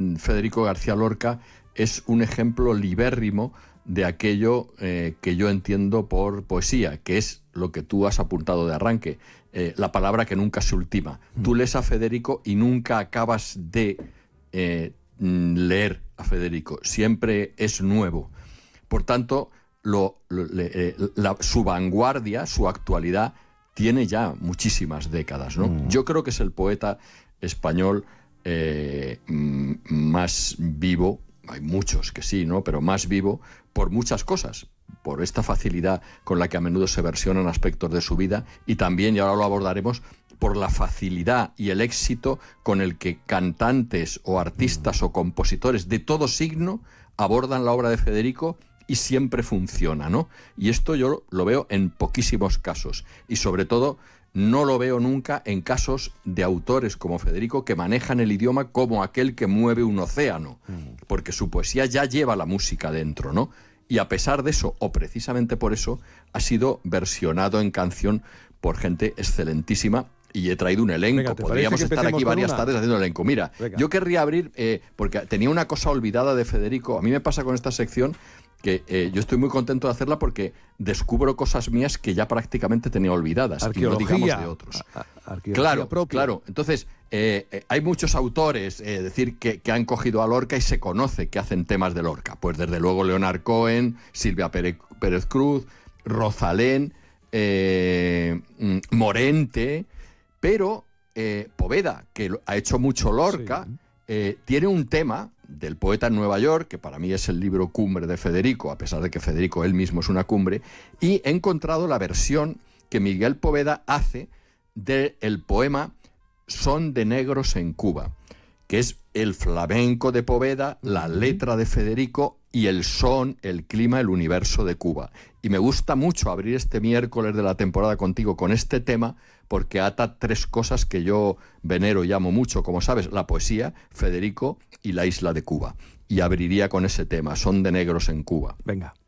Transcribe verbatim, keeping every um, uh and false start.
Federico García Lorca es un ejemplo libérrimo de aquello eh, que yo entiendo por poesía, que es lo que tú has apuntado de arranque, eh, la palabra que nunca se ultima. Mm. Tú lees a Federico y nunca acabas de eh, leer a Federico, siempre es nuevo. Por tanto, lo, lo, le, eh, la, su vanguardia, su actualidad, tiene ya muchísimas décadas, ¿no? Mm. Yo creo que es el poeta español eh, más vivo, hay muchos que sí, ¿no? Pero más vivo por muchas cosas, por esta facilidad con la que a menudo se versionan aspectos de su vida y también, y ahora lo abordaremos, por la facilidad y el éxito con el que cantantes o artistas mm. o compositores de todo signo abordan la obra de Federico y siempre funciona, ¿no? Y esto yo lo veo en poquísimos casos y sobre todo no lo veo nunca en casos de autores como Federico que manejan el idioma como aquel que mueve un océano, porque su poesía ya lleva la música dentro, ¿no? Y a pesar de eso, o precisamente por eso, ha sido versionado en canción por gente excelentísima. Y he traído un elenco. Venga, podríamos estar aquí varias tardes haciendo elenco. Mira, Venga. yo querría abrir, eh, porque tenía una cosa olvidada de Federico. A mí me pasa con esta sección que eh, yo estoy muy contento de hacerla porque descubro cosas mías que ya prácticamente tenía olvidadas. Arqueología. Y no digamos de otros. A, a, claro, propia. claro. Entonces, eh, eh, hay muchos autores, eh, decir, que, que han cogido a Lorca y se conoce que hacen temas de Lorca. Pues desde luego Leonard Cohen, Silvia Pérez, Pérez Cruz, Rosalén, eh, Morente... Pero eh, Poveda, que ha hecho mucho Lorca, sí. eh, tiene un tema del poeta en Nueva York, que para mí es el libro cumbre de Federico, a pesar de que Federico él mismo es una cumbre, y he encontrado la versión que Miguel Poveda hace del poema Son de negros en Cuba, que es el flamenco de Poveda, la letra de Federico y el son, el clima, el universo de Cuba. Y me gusta mucho abrir este miércoles de la temporada contigo con este tema, porque ata tres cosas que yo venero y amo mucho, como sabes, la poesía, Federico y la isla de Cuba. Y abriría con ese tema, Son de negros en Cuba. Venga.